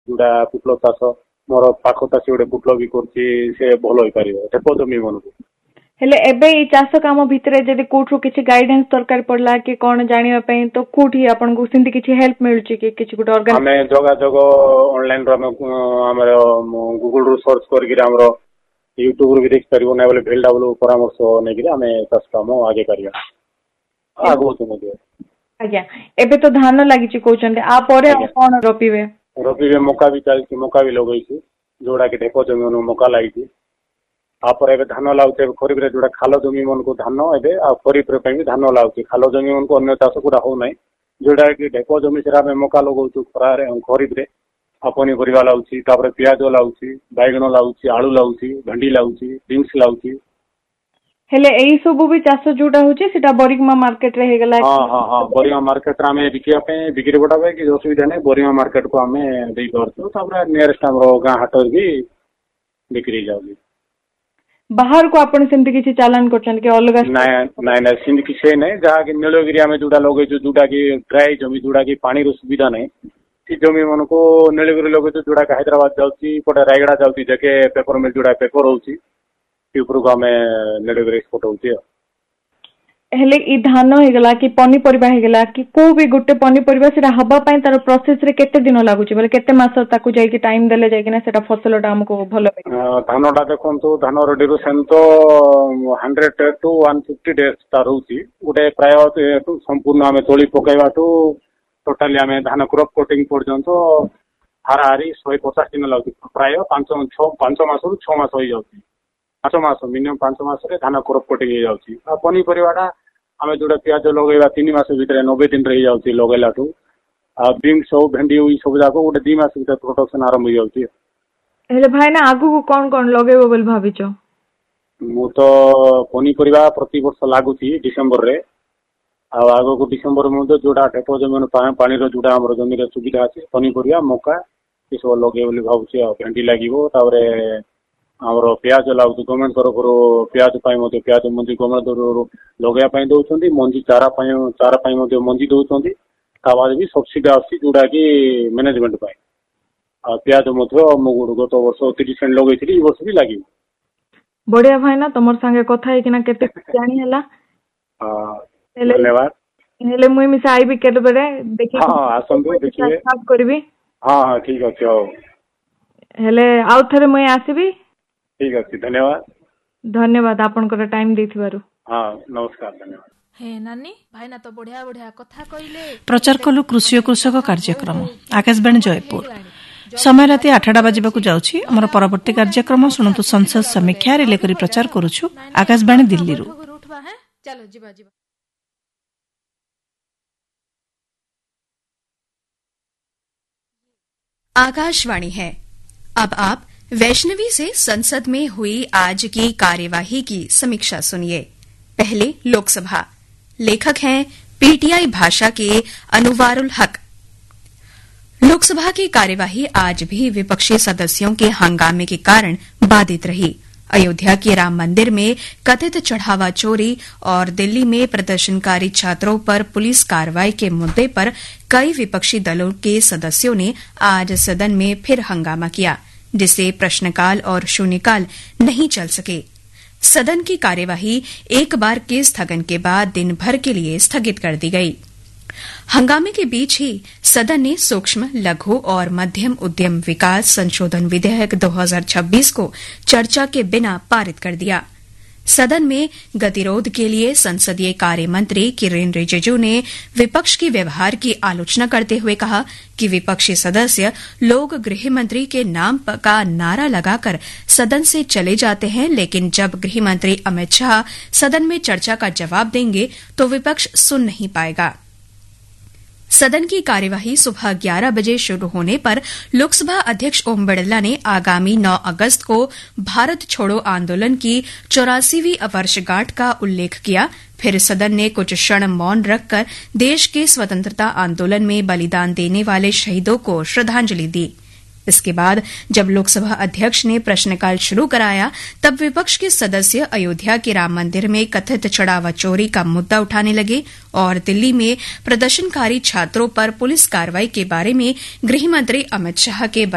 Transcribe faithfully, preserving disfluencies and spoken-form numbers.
जोड़ा पुटल चाष मोर पाख चाषी गोटे पुटल भी कर भल हो पार ढेप जमी मन को हेले एबे ई चाष काम भितरे जदि कोठु किछि गाइडेंस दरकार पड़ला कि कोन जानिबा पई तो कोठी आपन को सिंधी किछि हेल्प मिलुछि कि किछि गुटे ऑर्गन हमें जगह जगह ऑनलाइन रो हमर गूगल रो सर्च करके हमर यूट्यूब रो भी देख परिबो नै बोले भेल डबल परामर्श नै कि हमें चाष काम आगे करिया आगो तो मदियो आज्ञा एबे तो धान लागिछि कहउछन्ते आ परे कोन रोपिबे रोपिबे मक्का भी चलछि मक्का भी लगैछि जोड़ा के ढेप जमी मन मक्का लागिछि आपर एबे धान लाउते खरीफ रे जोड़ा खाल जमी मन को धान एबे आ खरीफ रे पई धान लाउछि खाल जमी मन को अन्य चाष गुडा हो नै जोड़ा कि ढेप जमी सेरा में मक्का लगौछु खरा रे खरीफ रे अपनी परिवा लाउछि तापर प्याज लाउछि बैगन लाउछि आलू लाउछि भेंडी लाउछि बीन्स लाउछि हेले एई सब भी चाष जोटा होछि सेटा बोरिगमा मार्केट रे हेगला हां हां हां बोरिगमा मार्केट रे हमें बिकिया पे बिक्री बटाबे कि असुविधा नै बोरिगमा मार्केट को हमें देई करछु तापर नियरेस्ट हमरो गां हाटर भी बिक्री जाउछि बाहर को आपण सेमति किछि चालान करछन कि अलग नै नै नै सिंध किछि नै जहा कि नीलगिरी में जोड़ा लगे जो जोड़ा कि ड्राई जमी जोड़ा कि पानी रो सुविधा नै सी जमी मन को नीलगिरी लगे जो जोड़ा का हैदराबाद जाउछि पटे रायगड़ा जाउछि जके पेपर में जोड़ा पेपर होउछि ऊपर को हमें नीलगिरी एक्सपोर्ट होउछि हेले ई धान हेगला कि पनी परिबा हेगला कि को भी गुटे पनी परिबा सेटा हबा पई तार प्रोसेस रे केते दिन लागुछि बोले केते मास ताकू जाई कि टाइम देले जाई कि ना सेटा फसलटा हमको भलो धानटा देखंतु धान रो ड्यूरेशन तो hundred to one fifty days तार होउछि गुटे प्राय संपूर्ण हमें तोली पकाइबाटू टोटली हमें धान क्रॉप कटिंग पर्यंत हाराहारी एक सौ पचास दिन लागुछि प्राय पाँच पाँच मास रु छह मास होई जाउछि पाँच मास मिनिमम पाँच मास रे धान क्रॉप कटिंग हो जाउछि आ पनी परिवाटा हमें जोड़ा प्याज लगेगा तीन मास भीतर नब्बे दिन रही जाउछि लगेलाटू आ बीन्स हो भेंडी हो सब जाको गोटे दो मास भीतर प्रोडक्शन आरंभ हो जाउछि हेले भाई ना आगु को कोन कोन लगेबो बोल भाबिचो मु तो पनी परिवा प्रति वर्ष लागुछि डिसेंबर रे आ आगो को डिसेंबर में जोड़ा ढेप जमी पानी रो जोड़ा हमर जमी रे सुविधा अछि पनी परिवा मक्का ई सब लगे बोली भाबुछि आ भेंडी लागिवो तारे हमर प्याज लाउछि गवर्नमेंट तरफ रो प्याज पाई मते प्याज मंजी गवर्नमेंट रो लगया पाई दउछंती मंजी चारा पाई चारा पाई मते मंजी दउछंती ता बाद भी सब्सिडी आसी जोड़ा कि मैनेजमेंट पाई आ प्याज मते मगुड गत वर्ष तीस सेंट लगैथिली ई वर्ष भी लागि बढ़िया भाई ना तमर संगे କଥା है कि ना केते जानी हला हां धन्यवाद हेले मुई मिसा आइबी केते बेरे देखि हां आसंबे देखिए स्टार्ट करबी हां हां ठीक अछि हो हेले आउ थरे मुई आसीबी ठीक अछि धन्यवाद धन्यवाद आपन को टाइम देथिबारु हां नमस्कार धन्यवाद हे नानी भाई ना तो बढ़िया बढ़िया कथा कइले प्रचार कलु कृषि और कृषक कार्यक्रम आकाशवाणी जयपुर समय राति आठटा बाजिबाकू जाउछि हमर परवर्ती कार्यक्रम सुनतु संसद समीक्षा रे लेकरी प्रचार करूछु आकाशवाणी दिल्ली रु चलो जीवा जीवा आकाशवाणी है। अब आप वैष्णवी से संसद में हुई आज की कार्यवाही की समीक्षा सुनिए। पहले लोकसभा। लेखक हैं पीटीआई भाषा के अनुवारुल हक। लोकसभा की कार्यवाही आज भी विपक्षी सदस्यों के हंगामे के कारण बाधित रही। अयोध्या के राम मंदिर में कथित चढ़ावा चोरी और दिल्ली में प्रदर्शनकारी छात्रों पर पुलिस कार्रवाई के मुद्दे पर कई विपक्षी दलों के सदस्यों ने आज सदन में फिर हंगामा किया, जिससे प्रश्नकाल और शून्यकाल नहीं चल सके। सदन की कार्यवाही एक बार के स्थगन के बाद दिन भर के लिए स्थगित कर दी गई। हंगामे के बीच ही सदन ने सूक्ष्म, लघु और मध्यम उद्यम विकास संशोधन विधेयक दो हज़ार छब्बीस को चर्चा के बिना पारित कर दिया। सदन में गतिरोध के लिए संसदीय कार्य मंत्री किरेन रिजिजू ने विपक्ष के व्यवहार की आलोचना करते हुए कहा कि विपक्षी सदस्य लोग गृह मंत्री के नाम का नारा लगाकर सदन से चले जाते हैं, लेकिन जब गृह मंत्री अमित शाह सदन में चर्चा का जवाब देंगे तो विपक्ष सुन नहीं पाएगा। सदन की कार्यवाही सुबह ग्यारह बजे शुरू होने पर लोकसभा अध्यक्ष ओम बिड़ला ने आगामी नौ अगस्त को भारत छोड़ो आंदोलन की चौरासीवीं वर्षगांठ का उल्लेख किया। फिर सदन ने कुछ क्षण मौन रखकर देश के स्वतंत्रता आंदोलन में बलिदान देने वाले शहीदों को श्रद्धांजलि दी। इसके बाद जब लोकसभा अध्यक्ष ने प्रश्नकाल शुरू कराया, तब विपक्ष के सदस्य अयोध्या के राम मंदिर में कथित चढ़ावा चोरी का मुद्दा उठाने लगे और दिल्ली में प्रदर्शनकारी छात्रों पर पुलिस कार्रवाई के बारे में गृह मंत्री अमित शाह के